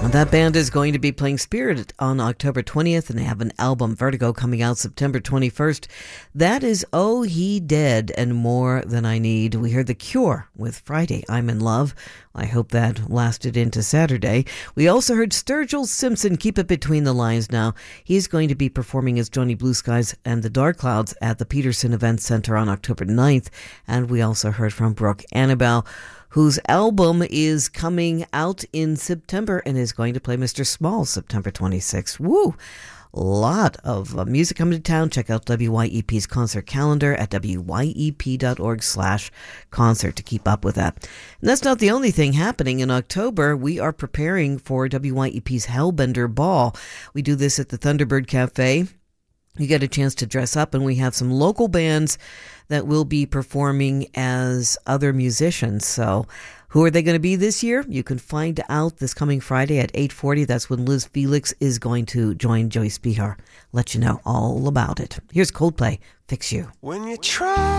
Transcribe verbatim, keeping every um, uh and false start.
That band is going to be playing Spirit on October twentieth, and they have an album, Vertigo, coming out September twenty-first. That is Oh He Dead and More Than I Need. We heard The Cure with Friday, I'm in Love. I hope that lasted into Saturday. We also heard Sturgill Simpson, Keep It Between the Lines Now. He's going to be performing as Johnny Blue Skies and the Dark Clouds at the Peterson Event Center on October ninth. And we also heard from Brooke Annabelle, whose album is coming out in September and is going to play Mister Small September twenty-sixth. Woo! A lot of uh, music coming to town. Check out W Y E P's concert calendar at W Y E P dot org slash concert to keep up with that. And that's not the only thing happening. In October, we are preparing for W Y E P's Hellbender Ball. We do this at the Thunderbird Cafe. You get a chance to dress up, and we have some local bands that will be performing as other musicians. So who are they going to be this year? You can find out this coming Friday at eight forty. That's when Liz Felix is going to join Joyce Behar. Let you know all about it. Here's Coldplay, Fix You. When you try